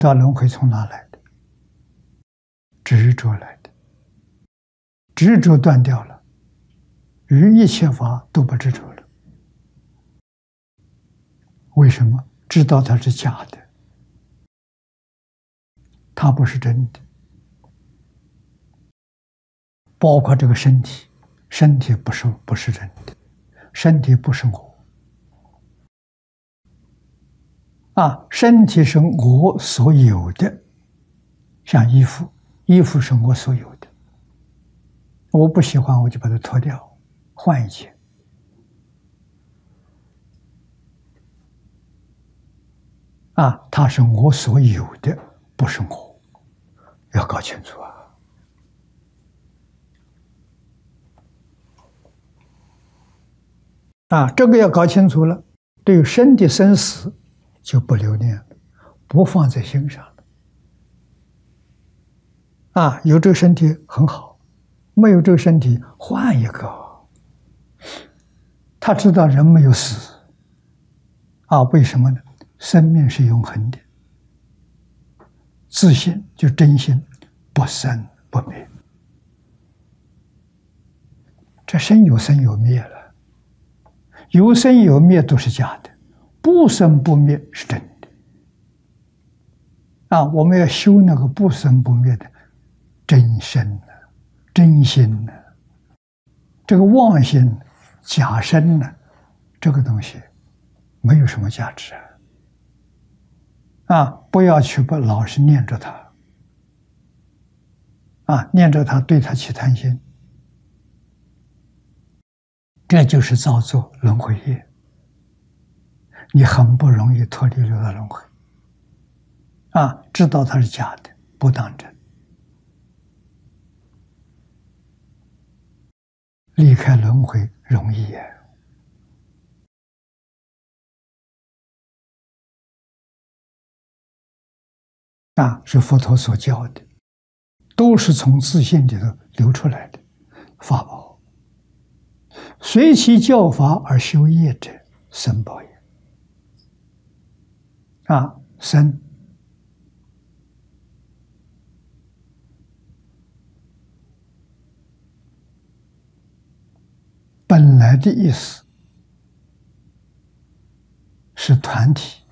这轮回从哪来的？执着来的。执着断掉了，于一切法都不执着了。为什么？知道它是假的，它不是真的。包括这个身体，身体不是真的，身体不是我。身体是我所有的，像衣服，衣服是我所有的，我不喜欢我就把它脱掉，换一件。它是我所有的，不是我，要搞清楚这个要搞清楚了，对于身体生死就不留恋了，不放在心上了。有这个身体很好，没有这个身体换一个。他知道人没有死为什么呢？生命是永恒的，自信就真心，不生不灭。这生有生有灭了，有生有灭都是假的，不生不灭是真的。我们要修那个不生不灭的真身真心这个妄心假身这个东西没有什么价值不要去不老是念着它念着它，对它起贪心，这就是造作轮回业，你很不容易脱离六道轮回知道它是假的，不当真，离开轮回容易是佛陀所教的，都是从自信里头流出来的法宝。随其教法而修业者，生报也。生本来的意思是团体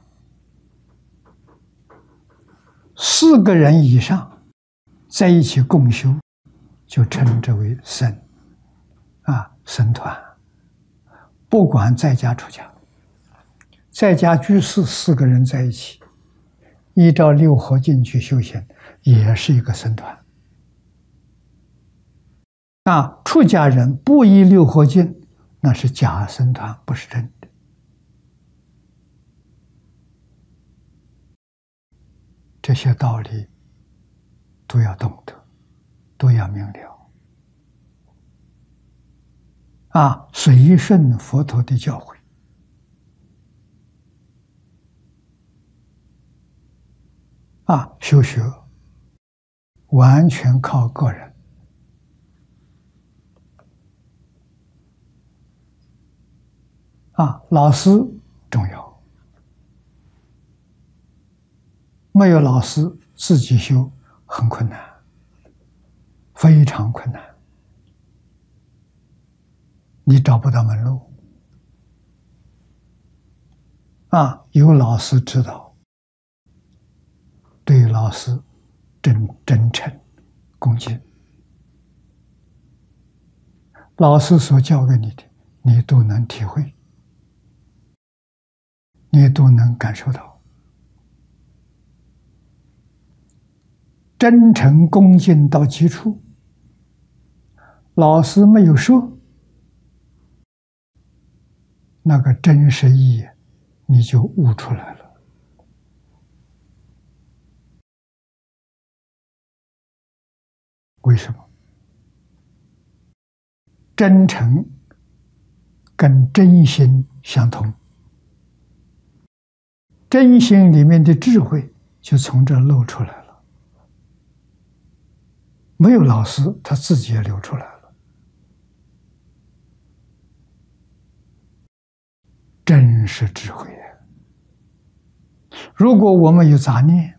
，4个人以上在一起共修，就称之为僧僧团。不管在家出家，在家居士4个人在一起，依照六合敬去修行，也是一个僧团。出家人不依六合敬，那是假僧团，不是真的。这些道理都要懂得，都要明了随顺佛陀的教诲修学完全靠个人老师重要，没有老师自己修很困难，非常困难，你找不到门路有老师指导，对老师真诚恭敬，老师所教给你的你都能体会，你都能感受到，真诚恭敬到极处，老师没有说，那个真实意义你就悟出来了。为什么？真诚跟真心相同，真心里面的智慧就从这露出来了。没有老师，他自己也流出来了。真是智慧如果我们有杂念，